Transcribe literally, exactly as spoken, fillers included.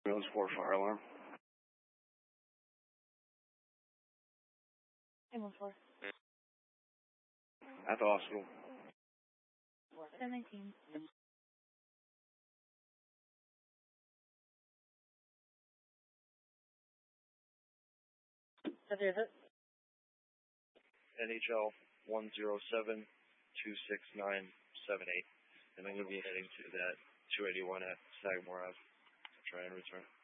Rose four fire alarm. eight one four. At the hospital. ten nineteen. That's it. N H L one zero seven two six nine seven eight. And I'm going to be heading to that two eighty-one at Sagamore Ave. Try and return.